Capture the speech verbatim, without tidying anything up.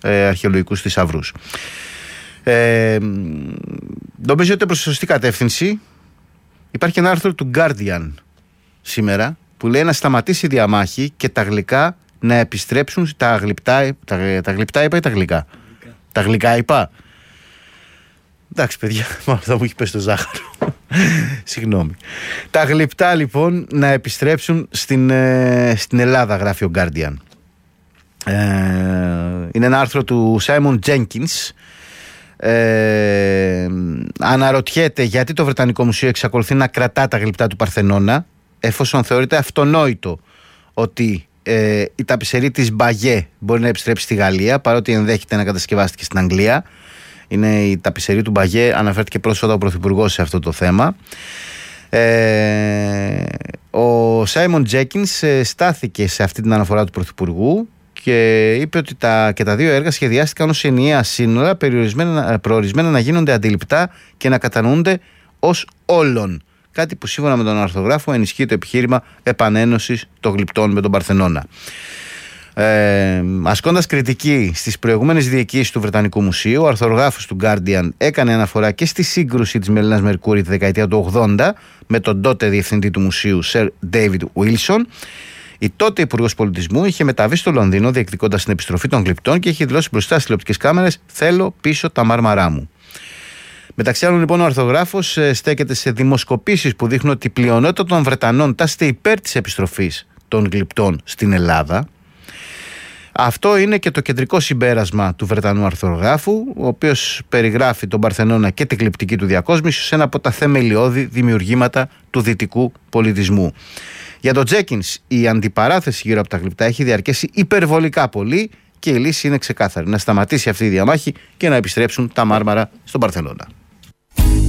ε, αρχαιολογικούς θησαυρούς. Ε, νομίζω ότι προς τη σωστή κατεύθυνση. Υπάρχει ένα άρθρο του Guardian σήμερα που λέει να σταματήσει η διαμάχη και τα γλυκά να επιστρέψουν. Τα γλυπτά, τα, τα γλυπτά είπα ή τα γλυκά? Γλυκά. Τα γλυκά είπα. Εντάξει, παιδιά, μάλλον θα μου έχει πέσει το ζάχαρο. Συγγνώμη. Τα γλυπτά λοιπόν να επιστρέψουν στην, ε, στην Ελλάδα, γράφει ο Guardian. Ε, είναι ένα άρθρο του Simon Jenkins. Ε, αναρωτιέται γιατί το Βρετανικό Μουσείο εξακολουθεί να κρατά τα γλυπτά του Παρθενώνα, εφόσον θεωρείται αυτονόητο ότι ε, η ταπεισερή της Μπαγιέ μπορεί να επιστρέψει στη Γαλλία, παρότι ενδέχεται να κατασκευάστηκε στην Αγγλία. Είναι η ταπεισερή του Μπαγιέ, αναφέρθηκε πρόσφατα ο Πρωθυπουργός σε αυτό το θέμα. Ε, ο Σάιμον Τζέκινς στάθηκε σε αυτή την αναφορά του Πρωθυπουργού και είπε ότι τα, και τα δύο έργα σχεδιάστηκαν ως ενιαία σύνορα, προορισμένα να γίνονται αντιληπτά και να κατανοούνται ως όλων. Κάτι που σύμφωνα με τον αρθρογράφο ενισχύει το επιχείρημα επανένωσης των γλυπτών με τον Παρθενώνα. Ε, ασκώντας κριτική στις προηγούμενες διοικήσεις του Βρετανικού Μουσείου, ο αρθρογράφος του Guardian έκανε αναφορά και στη σύγκρουση της Μελίνας Μερκούρη τη δεκαετία του ογδόντα με τον τότε διευθυντή του μουσείου Sir David Wilson. Η τότε Υπουργός Πολιτισμού είχε μεταβεί στο Λονδίνο διεκδικώντας την επιστροφή των γλυπτών και είχε δηλώσει μπροστά στις τηλεοπτικές κάμερες: «Θέλω πίσω τα μάρμαρά μου». Μεταξύ άλλων, λοιπόν, ο αρθρογράφος στέκεται σε δημοσκοπήσεις που δείχνουν ότι η πλειονότητα των Βρετανών τάσσεται υπέρ της επιστροφής των γλυπτών στην Ελλάδα. Αυτό είναι και το κεντρικό συμπέρασμα του Βρετανού αρθρογράφου, ο οποίος περιγράφει τον Παρθενώνα και την γλυπτική του διακόσμηση ως ένα από τα θεμελιώδη δημιουργήματα του δυτικού πολιτισμού. Για τον Τζέκινς, η αντιπαράθεση γύρω από τα γλυπτά έχει διαρκέσει υπερβολικά πολύ και η λύση είναι ξεκάθαρη: να σταματήσει αυτή η διαμάχη και να επιστρέψουν τα μάρμαρα στον Παρθενώνα.